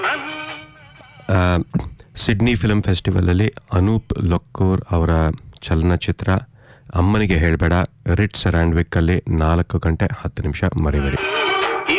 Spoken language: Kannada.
ಆ, ಸಿಡ್ನಿ ಫಿಲ್ಮ್ ಫೆಸ್ಟಿವಲಲ್ಲಿ ಅನೂಪ್ ಲಕ್ಕೂರ್ ಅವರ ಚಲನಚಿತ್ರ ಅಮ್ಮನಿಗೆ ಹೇಳಬೇಡ ರಿಟ್ಸ್ ರ್ಯಾಂಡ್ವಿಕ್ಕಲ್ಲಿ 4 ಗಂಟೆ 10 ನಿಮಿಷ ಮರಿಬೇಡಿ.